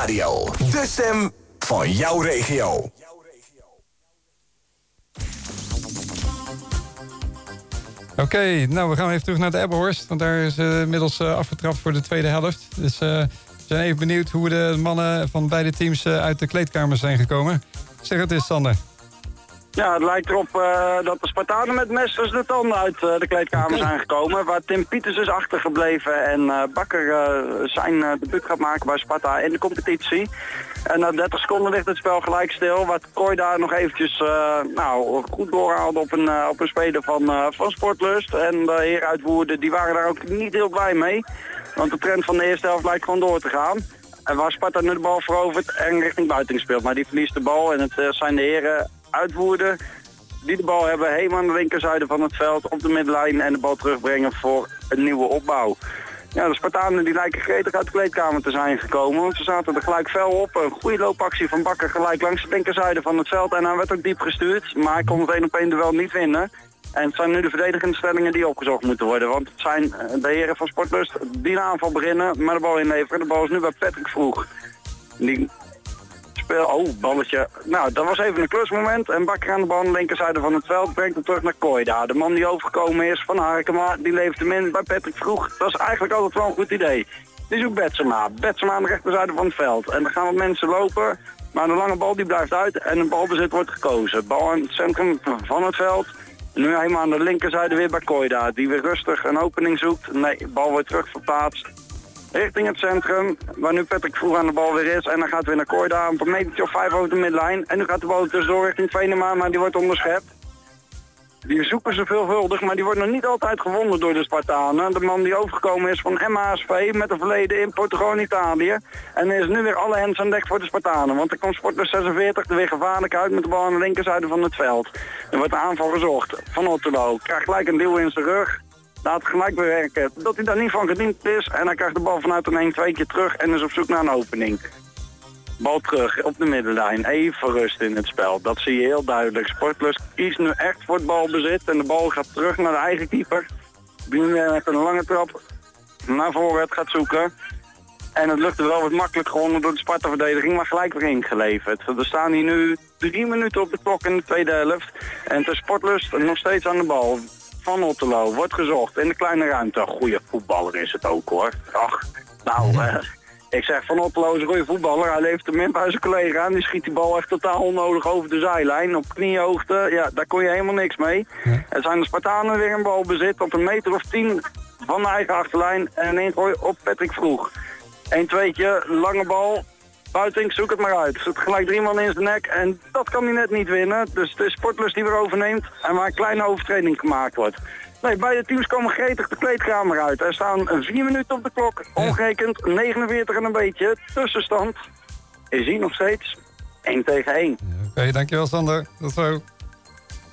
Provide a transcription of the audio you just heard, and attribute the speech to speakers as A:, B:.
A: Radio, de stem van jouw regio.
B: Oké, nou we gaan even terug naar de Ebbenhorst. Want daar is inmiddels afgetrapt voor de tweede helft. Dus we zijn even benieuwd hoe de mannen van beide teams uit de kleedkamers zijn gekomen. Zeg het eens, Sander.
C: Ja, het lijkt erop dat de Spartanen met mesters de tanden uit de kleedkamer zijn gekomen. Waar Tim Pieters is achtergebleven en Bakker zijn debuut gaat maken bij Sparta in de competitie. En na 30 seconden ligt het spel gelijk stil. Wat Kooi daar nog eventjes goed doorhaalde op een speler van Sportlust. En de heren uit Woerden die waren daar ook niet heel blij mee. Want de trend van de eerste helft lijkt gewoon door te gaan. En waar Sparta nu de bal verovert en richting buiten speelt. Maar die verliest de bal en het zijn de heren uit Woerden die de bal hebben helemaal aan de linkerzijde van het veld op de middenlijn en de bal terugbrengen voor een nieuwe opbouw. Ja, de Spartanen die lijken gretig uit de kleedkamer te zijn gekomen, want ze zaten er gelijk fel op. Een goede loopactie van Bakker gelijk langs de linkerzijde van het veld en hij werd ook diep gestuurd, maar hij kon het 1-op-1 duel niet winnen. En het zijn nu de verdedigende stellingen die opgezocht moeten worden, want het zijn de heren van Sportlust die een aanval beginnen, maar de bal inleveren. De bal is nu bij Patrick Vroeg. Die balletje. Nou, dat was even een klusmoment. En Bakker aan de bal aan de linkerzijde van het veld brengt hem terug naar Koida. De man die overgekomen is van Harkema, die levert hem in bij Patrick Vroeg. Dat is eigenlijk altijd wel een goed idee. Die zoekt Betsema. Betsema aan de rechterzijde van het veld. En dan gaan wat mensen lopen, maar de lange bal die blijft uit en een balbezit wordt gekozen. Bal aan het centrum van het veld. Nu helemaal aan de linkerzijde weer bij Koida, die weer rustig een opening zoekt. Nee, de bal wordt terug verplaatst richting het centrum, waar nu Patrick Vroeg aan de bal weer is. En dan gaat weer naar Koida, een metertje of 5 over de middenlijn. En nu gaat de bal tussendoor richting Venema, maar die wordt onderschept. Die zoeken ze veelvuldig, maar die wordt nog niet altijd gewonnen door de Spartanen. De man die overgekomen is van MHSV met een verleden in Portugal en Italië. En er is nu weer alle hens aan dek voor de Spartanen. Want er komt Sportlust 46 er weer gevaarlijk uit met de bal aan de linkerzijde van het veld. Er wordt de aanval gezocht van Otterlo. Krijgt gelijk een duw in zijn rug. Laat gelijk bewerken dat hij daar niet van gediend is. En hij krijgt de bal vanuit een 1-2 keer terug en is op zoek naar een opening. Bal terug op de middenlijn. Even rust in het spel. Dat zie je heel duidelijk. Sportlust kiest nu echt voor het balbezit. En de bal gaat terug naar de eigen keeper. Die nu met een lange trap naar voren het gaat zoeken. En het lukte wel wat makkelijk gewonnen door de Sparta-verdediging, maar gelijk weer ingeleverd. Er staan hier nu 3 minuten op de klok in de tweede helft. En de Sportlust nog steeds aan de bal. Van Otterlo wordt gezocht in de kleine ruimte. Goeie voetballer is het ook hoor. Ach, ik zeg Van Otterlo is een goede voetballer. Hij levert hem in bij zijn collega en die schiet die bal echt totaal onnodig over de zijlijn. Op kniehoogte, ja, daar kon je helemaal niks mee. Ja. Er zijn de Spartanen weer een balbezit op een meter of 10 van de eigen achterlijn. En een ingooi op Patrick Vroeg. 1-2'tje, lange bal. Buitink, zoek het maar uit. Zit gelijk 3 man in zijn nek en dat kan hij net niet winnen. Dus het is Sportlust die weer overneemt en waar een kleine overtreding gemaakt wordt. Nee, beide teams komen gretig de kleedkamer uit. Er staan 4 minuten op de klok, omgerekend 49 en een beetje. Tussenstand is hier nog steeds 1-1.
B: Oké, dankjewel Sander. Tot zo.